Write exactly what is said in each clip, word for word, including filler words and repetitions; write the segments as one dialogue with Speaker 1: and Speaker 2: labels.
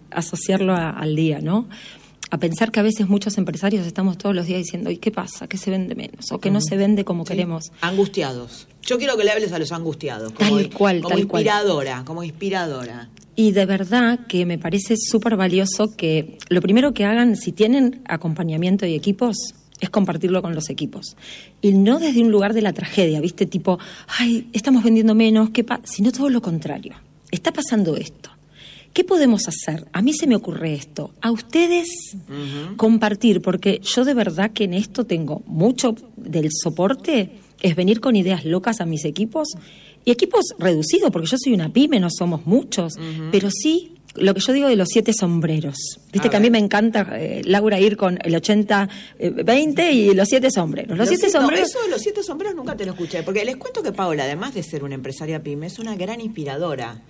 Speaker 1: asociarlo a, al día, ¿no? A pensar que a veces muchos empresarios estamos todos los días diciendo, ¿y qué pasa? ¿Qué se vende menos? O que uh-huh. no se vende como sí. queremos.
Speaker 2: Angustiados. Yo quiero que le hables a los angustiados. Como,
Speaker 1: tal cual,
Speaker 2: como
Speaker 1: tal
Speaker 2: inspiradora,
Speaker 1: cual.
Speaker 2: como inspiradora.
Speaker 1: Y de verdad que me parece súper valioso que lo primero que hagan, si tienen acompañamiento y equipos, es compartirlo con los equipos. Y no desde un lugar de la tragedia, ¿viste? Tipo, ay, estamos vendiendo menos, ¿qué pasa? Sino todo lo contrario. Está pasando esto. ¿Qué podemos hacer? A mí se me ocurre esto. A ustedes uh-huh. compartir, porque yo de verdad que en esto tengo mucho del soporte, es venir con ideas locas a mis equipos, y equipos reducidos, porque yo soy una pyme, no somos muchos, uh-huh. pero sí lo que yo digo de los siete sombreros. Viste a que ver. A mí me encanta, eh, Laura, ir con el ochenta veinte y los siete sombreros. Los, los siete, siete sombreros...
Speaker 2: No, eso de los siete sombreros nunca te lo escuché, porque les cuento que Paola, además de ser una empresaria pyme, es una gran inspiradora.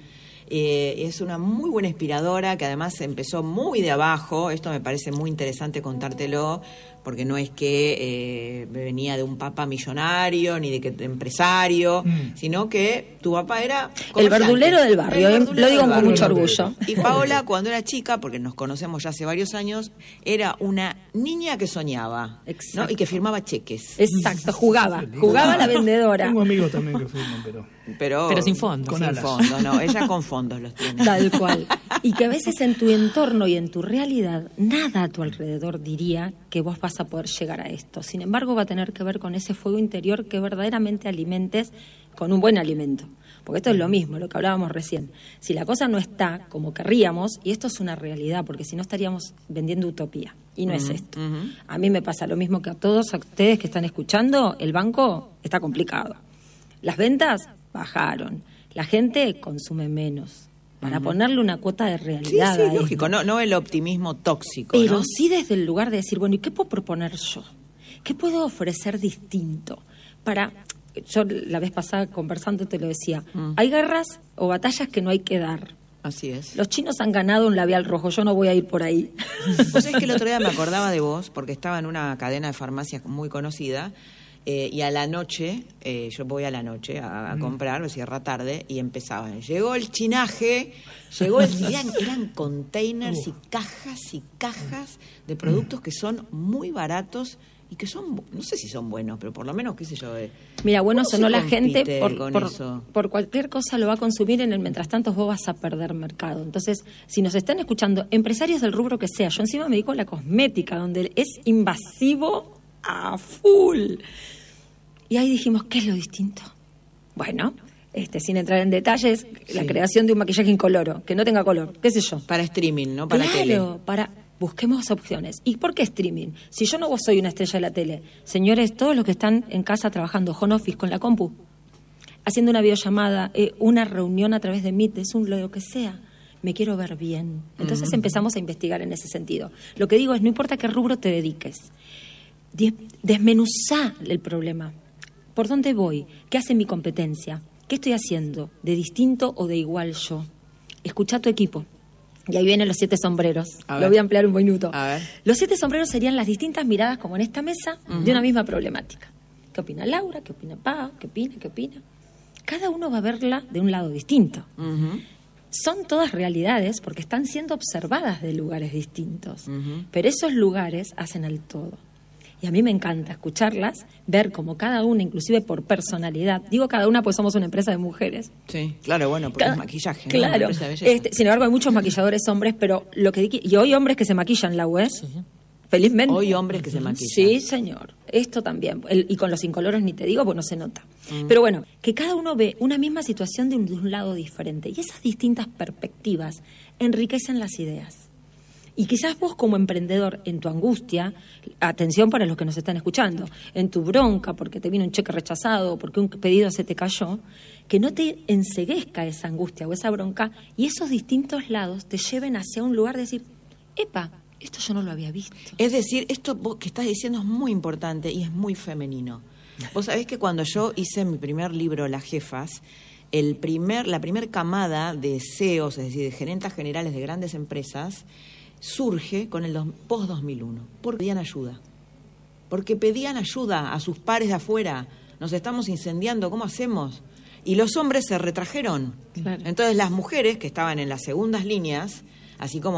Speaker 2: Eh, es una muy buena inspiradora que además empezó muy de abajo. Esto me parece muy interesante contártelo, porque no es que eh, venía de un papá millonario ni de que empresario, mm. sino que tu papá era
Speaker 1: el verdulero del barrio, el verdulero lo digo con mucho orgullo.
Speaker 2: Y Paola, cuando era chica, porque nos conocemos ya hace varios años, era una niña que soñaba, ¿no? Y que firmaba cheques.
Speaker 1: Exacto, jugaba, jugaba la vendedora.
Speaker 3: Tengo amigos también que firman, pero...
Speaker 2: Pero,
Speaker 4: pero sin fondo.
Speaker 2: Con sin fondo, no, ella con fondos los tiene.
Speaker 1: Tal cual. Y que a veces en tu entorno y en tu realidad, nada a tu alrededor diría que vos vas a poder llegar a esto. Sin embargo, va a tener que ver con ese fuego interior que verdaderamente alimentes con un buen alimento. Porque esto es lo mismo, lo que hablábamos recién. Si la cosa no está como querríamos, y esto es una realidad, porque si no estaríamos vendiendo utopía, y no uh-huh, es esto. Uh-huh. A mí me pasa lo mismo que a todos a ustedes que están escuchando, el banco está complicado. Las ventas bajaron, la gente consume menos, para uh-huh. ponerle una cuota de realidad.
Speaker 2: Sí, sí, lógico, no, no el optimismo tóxico.
Speaker 1: Pero
Speaker 2: ¿no?
Speaker 1: sí desde el lugar de decir, bueno, ¿y qué puedo proponer yo? ¿Qué puedo ofrecer distinto? Para, yo la vez pasada conversando te lo decía, uh-huh. hay guerras o batallas que no hay que dar.
Speaker 2: Así es.
Speaker 1: Los chinos han ganado un labial rojo, yo no voy a ir por ahí.
Speaker 2: Vos sabés que el otro día me acordaba de vos, porque estaba en una cadena de farmacias muy conocida, Eh, y a la noche, eh, yo voy a la noche a, a comprar, me cierra tarde, y empezaba, llegó el chinaje, llegó el, eran, eran containers y cajas y cajas de productos que son muy baratos y que son, no sé si son buenos, pero por lo menos, qué sé yo. Eh,
Speaker 1: Mira, bueno, sonó la gente por, por,
Speaker 2: eso?
Speaker 1: por cualquier cosa lo va a consumir, en el mientras tanto vos vas a perder mercado. Entonces, si nos están escuchando, empresarios del rubro que sea, yo encima me dedico a la cosmética, donde es invasivo a full. Y ahí dijimos, ¿qué es lo distinto? Bueno, este, sin entrar en detalles, sí. la creación de un maquillaje incoloro, que no tenga color, qué sé yo.
Speaker 2: Para streaming, ¿no? Para
Speaker 1: claro,
Speaker 2: tele.
Speaker 1: para busquemos opciones. ¿Y por qué streaming? Si yo no soy una estrella de la tele, señores, todos los que están en casa trabajando home office con la compu, haciendo una videollamada, eh, una reunión a través de Meet, de Zoom, lo que sea, me quiero ver bien. Entonces uh-huh. empezamos a investigar en ese sentido. Lo que digo es, no importa qué rubro te dediques, desmenuzá el problema. ¿Por dónde voy? ¿Qué hace mi competencia? ¿Qué estoy haciendo? ¿De distinto o de igual yo? Escuchá a tu equipo. Y ahí vienen los siete sombreros. Lo voy a ampliar un minuto.
Speaker 2: A ver.
Speaker 1: Los siete sombreros serían las distintas miradas, como en esta mesa, uh-huh. de una misma problemática. ¿Qué opina Laura? ¿Qué opina Pau? ¿Qué opina? ¿Qué opina? Cada uno va a verla de un lado distinto. Uh-huh. Son todas realidades porque están siendo observadas de lugares distintos. Uh-huh. Pero esos lugares hacen al todo. Y a mí me encanta escucharlas, ver cómo cada una, inclusive por personalidad, digo cada una pues somos una empresa de mujeres.
Speaker 2: Sí, claro, bueno, porque cada, es maquillaje, ¿no?
Speaker 1: Claro, este, sin embargo hay muchos maquilladores hombres, pero lo que y hoy hombres que se maquillan, la U E, sí. felizmente.
Speaker 2: Hoy hombres que se maquillan.
Speaker 1: Sí, señor, esto también, el, y con los incoloros ni te digo, pues no se nota. Mm. Pero bueno, que cada uno ve una misma situación de un, de un lado diferente, y esas distintas perspectivas enriquecen las ideas. Y quizás vos como emprendedor, en tu angustia, atención para los que nos están escuchando, en tu bronca porque te vino un cheque rechazado o porque un pedido se te cayó, que no te enceguezca esa angustia o esa bronca y esos distintos lados te lleven hacia un lugar de decir, epa, esto yo no lo había visto.
Speaker 2: Es decir, esto que estás diciendo es muy importante y es muy femenino. Vos sabés que cuando yo hice mi primer libro, Las Jefas, el primer, la primer camada de C E Os, es decir, de gerentes generales de grandes empresas, surge con el post dos mil uno, porque pedían ayuda, porque pedían ayuda a sus pares de afuera, nos estamos incendiando, ¿cómo hacemos? Y los hombres se retrajeron. Claro. Entonces las mujeres que estaban en las segundas líneas, así como